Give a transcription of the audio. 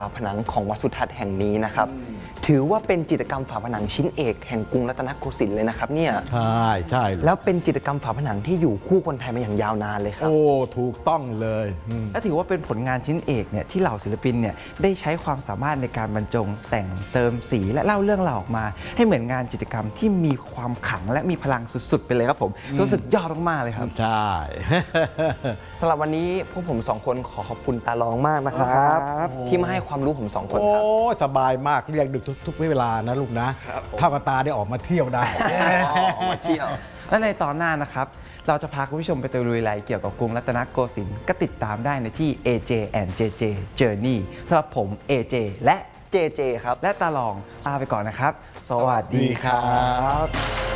ฝาผนังของวัดสุทัศน์แห่งนี้นะครับถือว่าเป็นจิตรกรรมฝาผนังชิ้นเอกแห่งกรุงรัตนโกสินทร์เลยนะครับเนี่ยใช่แล้วเป็นจิตรกรรมฝาผนังที่อยู่คู่คนไทยมาอย่างยาวนานเลยครับโอ้ถูกต้องเลยและถือว่าเป็นผลงานชิ้นเอกเนี่ยที่เหล่าศิลปินเนี่ยได้ใช้ความสามารถในการบรรจงแต่งเติมสีและเล่าเรื่องราวออกมาให้เหมือนงานจิตรกรรมที่มีความขลังและมีพลังสุดๆไปเลยครับผมรู้สึกยอดมากๆเลยครับใช่สำหรับวันนี้พวกผมสองคนขอขอบคุณตาลองมากนะครับที่มาให้ความรู้ผมสองคนครับโอ้สบายมากเรียกดึกทุกเวลานะลูกนะเท่ากับตาได้ออกมาเที่ยวได้ออกมาเที่ยวและในตอนหน้านะครับเราจะพาคุณผู้ชมไปตะลุยอะไรเกี่ยวกับกรุงรัตนโกสินทร์ก็ติดตามได้ในที่ AJ and JJ Journey สำหรับผม AJ และ JJ ครับและตาลองลาไปก่อนนะครับสวัสดีครับ